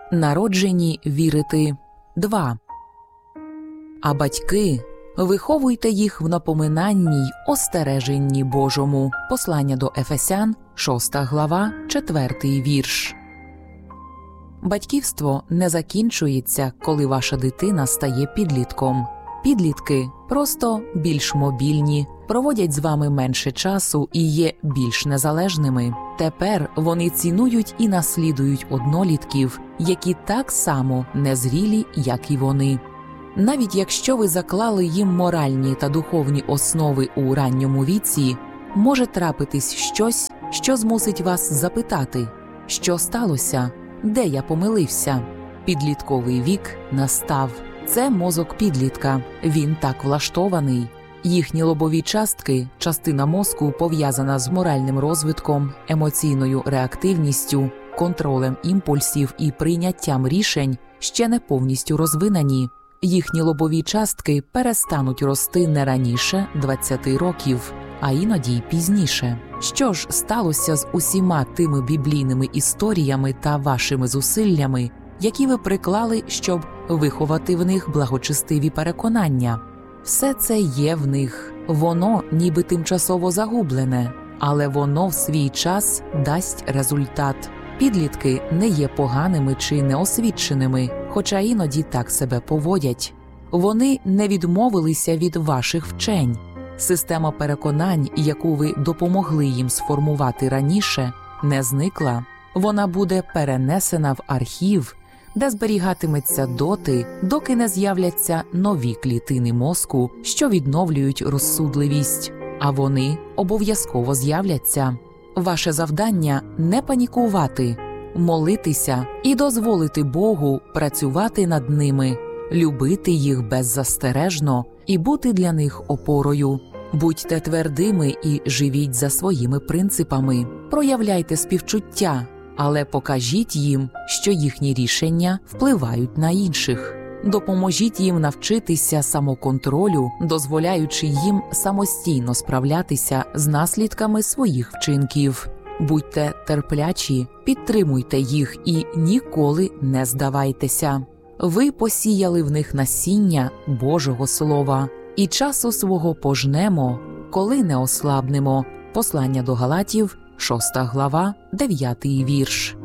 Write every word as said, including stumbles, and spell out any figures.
Народжені вірити. два. А батьки, виховуйте їх в напоминанні й остереженні Божому. Послання до Ефесян, шоста глава, четвертий вірш. Батьківство не закінчується, коли ваша дитина стає підлітком. Підлітки просто більш мобільні, проводять з вами менше часу і є більш незалежними. Тепер вони цінують і наслідують однолітків, які так само незрілі, як і вони. Навіть якщо ви заклали їм моральні та духовні основи у ранньому віці, може трапитись щось, що змусить вас запитати, що сталося, де я помилився. Підлітковий вік настав. Це мозок підлітка, він так влаштований. Їхні лобові частки, частина мозку, пов'язана з моральним розвитком, емоційною реактивністю, контролем імпульсів і прийняттям рішень, ще не повністю розвинені. Їхні лобові частки перестануть рости не раніше двадцяти років, а іноді й пізніше. Що ж сталося з усіма тими біблійними історіями та вашими зусиллями, які ви приклали, щоб виховати в них благочестиві переконання? Все це є в них. Воно ніби тимчасово загублене, але воно в свій час дасть результат. Підлітки не є поганими чи неосвіченими, хоча іноді так себе поводять. Вони не відмовилися від ваших вчень. Система переконань, яку ви допомогли їм сформувати раніше, не зникла. Вона буде перенесена в архів, де зберігатиметься доти, доки не з'являться нові клітини мозку, що відновлюють розсудливість. А вони обов'язково з'являться. Ваше завдання – не панікувати, молитися і дозволити Богу працювати над ними, любити їх беззастережно і бути для них опорою. Будьте твердими і живіть за своїми принципами. Проявляйте співчуття, але покажіть їм, що їхні рішення впливають на інших. Допоможіть їм навчитися самоконтролю, дозволяючи їм самостійно справлятися з наслідками своїх вчинків. Будьте терплячі, підтримуйте їх і ніколи не здавайтеся. Ви посіяли в них насіння Божого Слова, і часу свого пожнемо, коли не ослабнемо. Послання до Галатів, шоста глава, дев'ятий вірш.